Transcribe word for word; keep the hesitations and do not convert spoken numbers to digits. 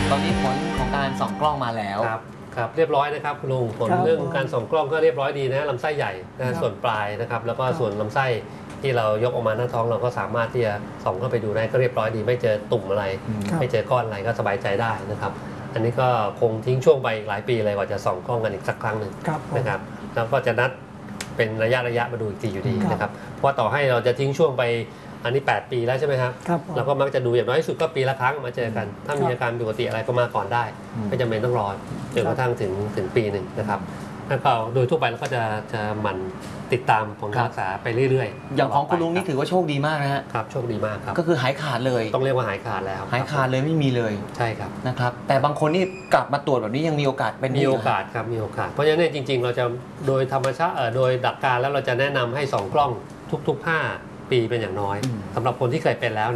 ตอนนี้ผลของการส่องกล้องมาแล้วครับครับเรียบร้อยนะครับคุณลุงผลเรื่องการส่องกล้องก็เรียบร้อยดีนะลำไส้ใหญ่นะส่วนปลายนะครับแล้วก็ส่วนลำไส้ที่เรายกออกมาหน้าท้องเราก็สามารถที่จะส่องเข้าไปดูได้ก็เรียบร้อยดีไม่เจอตุ่มอะไรไม่เจอก้อนอะไรก็สบายใจได้นะครับอันนี้ก็คงทิ้งช่วงไปอีกหลายปีเลยกว่าจะส่องกล้องกันอีกสักครั้งหนึ่งนะครับแล้วก็จะนัดเป็นระยะระยะมาดูอีกทีอยู่ดีนะครับเพราะต่อให้เราจะทิ้งช่วงไปอันนี้แปดปีแล้วใช่ไหมครับเราก็มักจะดูอย่างน้อยที่สุดก็ปีละครั้งมาเจอกันถ้ามีอาการปกติอะไรก็มาก่อนได้ไม่จำเป็นต้องรอจนกระทั่งถึงถึงปีหนึ่งนะครับแล้วก็โดยทั่วไปเราก็จะจะหมั่นติดตามผลการรักษาไปเรื่อยๆอย่างของคุณลุงนี่ถือว่าโชคดีมากนะฮะครับโชคดีมากครับก็คือหายขาดเลยต้องเรียกว่าหายขาดแล้วหายขาดเลยไม่มีเลยใช่ครับนะครับแต่บางคนนี่กลับมาตรวจแบบนี้ยังมีโอกาสเป็นมีโอกาสครับมีโอกาสเพราะฉะนั้นจริงๆเราจะโดยธรรมชาติโดยหลักการแล้วเราจะแนะนำให้ส่องกล้องทุกๆห้าปีเป็นอย่างน้อยสำหรับคนที่เคยเป็นแล้ว